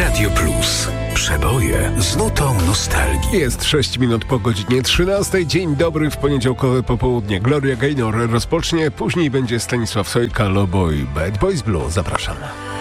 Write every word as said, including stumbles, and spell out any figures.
Radio Plus. Przeboje z nutą nostalgii. Jest sześć minut po godzinie trzynastej. Dzień dobry w poniedziałkowe popołudnie. Gloria Gaynor rozpocznie, później będzie Stanisław Sojka, Lobo i Bad Boys Blue. Zapraszam.